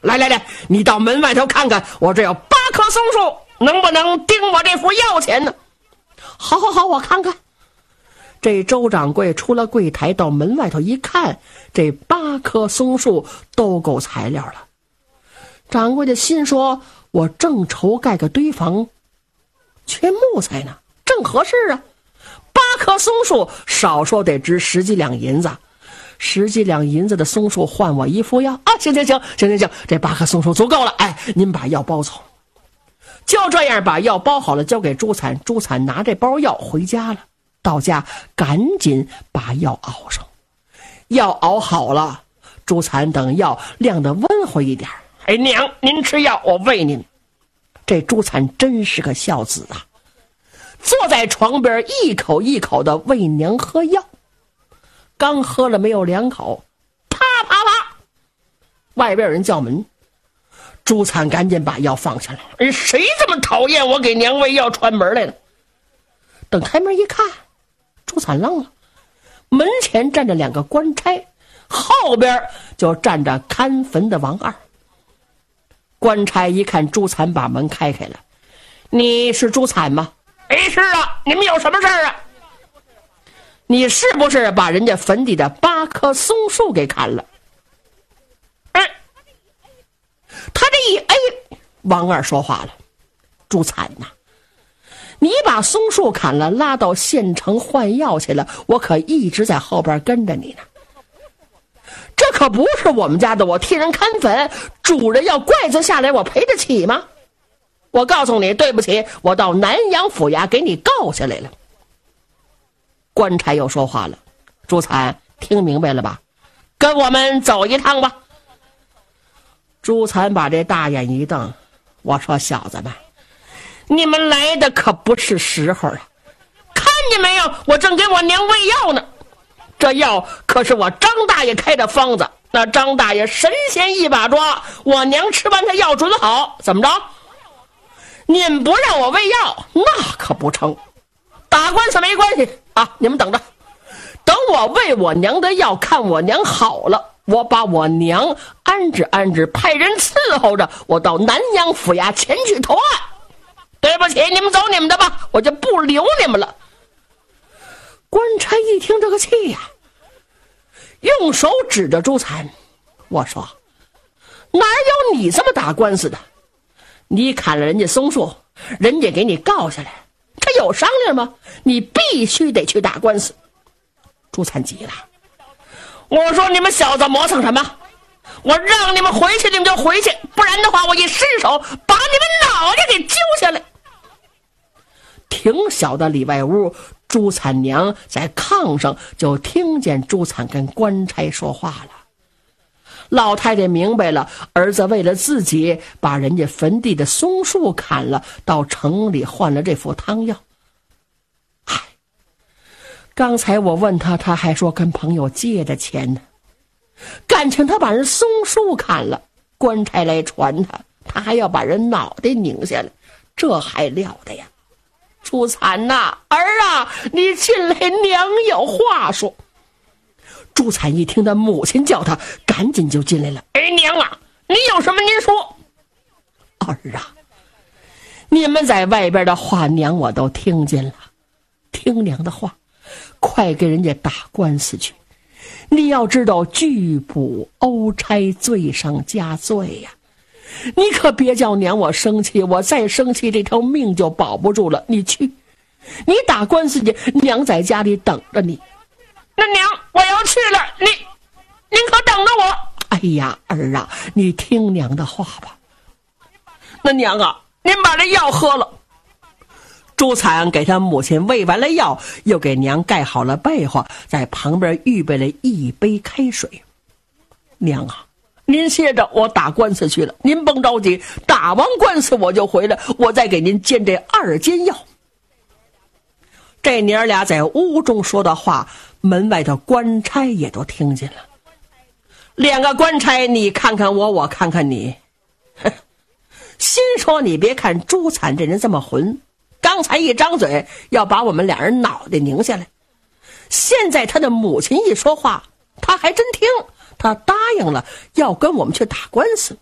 来来来，你到门外头看看，我这有8棵松树，能不能顶我这副药钱呢？好好好，我看看。这周掌柜出了柜台，到门外头一看，这8棵松树都够材料了。掌柜的心说，我正愁盖个堆房，缺木材呢，正合适啊。8棵松树少说得值10几两银子，10几两银子的松树换我一副药啊！行，这8棵松树足够了。哎，您把药包走。就这样把药包好了，交给朱灿。朱灿拿这包药回家了。到家赶紧把药熬上，药熬好了，朱灿等药晾得温和一点。哎，娘，您吃药，我喂您。这朱灿真是个孝子啊，坐在床边一口一口的喂娘喝药。刚喝了没有2口，啪啪啪，外边有人叫门。朱灿赶紧把药放下来。哎，谁这么讨厌我给娘喂药串门来了？等开门一看，朱灿愣了，门前站着2个官差，后边就站着看坟的王二。官差一看朱灿把门开开了，你是朱灿吗？哎，是啊，你们有什么事儿啊？你是不是把人家坟地的8棵松树给砍了？他这一王二说话了，朱灿呐，你把松树砍了，拉到县城换药去了，我可一直在后边跟着你呢。这可不是我们家的，我替人看坟，主人要怪罪下来，我赔得起吗？我告诉你，对不起，我到南阳府衙给你告下来了。官差又说话了，朱灿，听明白了吧？跟我们走一趟吧。朱灿把这大眼一瞪，我说小子们，你们来的可不是时候啊！看见没有，我正给我娘喂药呢。这药可是我张大爷开的方子，那张大爷神仙一把抓，我娘吃完他药准好。怎么着？你们不让我喂药，那可不成。打官司没关系啊，你们等着，等我喂我娘的药，看我娘好了，我把我娘安置安置，派人伺候着，我到南阳府衙前去投案。对不起，你们走你们的吧，我就不留你们了。官差一听这个气呀，用手指着朱灿，我说，哪有你这么打官司的？你砍了人家松树，人家给你告下来，这有商量吗？你必须得去打官司。朱灿急了，我说你们小子磨蹭什么？我让你们回去你们就回去，不然的话我一失手把你们脑袋给揪下来。挺小的里外屋，朱灿娘在炕上就听见朱灿跟官差说话了。老太太明白了，儿子为了自己把人家坟地的松树砍了，到城里换了这副汤药。刚才我问他，他还说跟朋友借的钱呢。感情他把人松树砍了，官差来传他，他还要把人脑袋拧下来，这还了得呀！朱灿呐，儿啊，你进来，娘有话说。朱灿一听他母亲叫他，赶紧就进来了。哎，娘啊，你有什么您说。儿啊，你们在外边的话，娘我都听见了，听娘的话，快给人家打官司去。你要知道，拒捕殴差，罪上加罪呀！你可别叫娘我生气，我再生气这条命就保不住了。你去，你打官司去，娘在家里等着你。那娘，我要去了，您可等着我。哎呀，儿啊，你听娘的话吧。那娘啊，您把这药喝了。朱灿给他母亲喂完了药，又给娘盖好了被窝，在旁边预备了一杯开水。娘啊，您歇着，我打官司去了，您甭着急，打完官司我就回来，我再给您煎这2煎药。这娘俩在屋中说的话，门外的官差也都听见了。2个官差，你看看我，我看看你，心说你别看朱灿这人这么混，刚才一张嘴要把我们俩人脑袋拧下来，现在他的母亲一说话，他还真听，他答应了要跟我们去打官司。